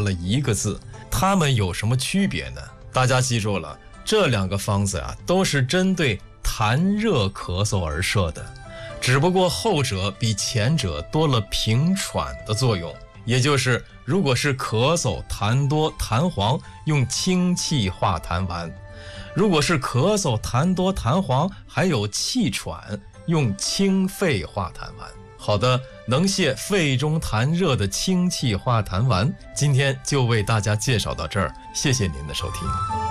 了一个字，它们有什么区别呢？大家记住了，这2个方子啊，都是针对痰热咳嗽而设的，只不过后者比前者多了平喘的作用，也就是如果是咳嗽痰多痰黄，用清气化痰丸；如果是咳嗽痰多痰黄还有气喘，用清肺化痰丸。好的，能泻肺中痰热的清气化痰丸，今天就为大家介绍到这儿，谢谢您的收听。